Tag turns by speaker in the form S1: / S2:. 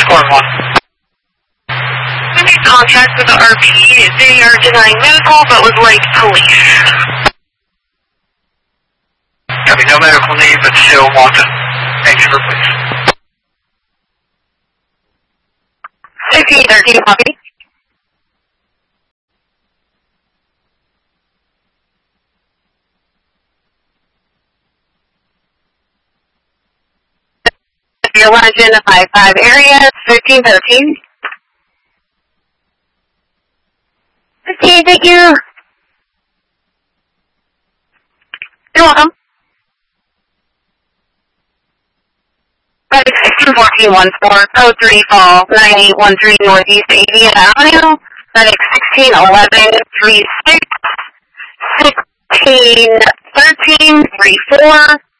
S1: score 1. We made contact with the RP. They are denying medical, but would like police. Copy, no medical need, but still want to. Thank you for police.
S2: 1613, copy. Your Legend 55 area, 1313. 15, thank you. You're welcome. 16141403 Fall 9813 Northeast 80th Avenue. 1611 36 1613 34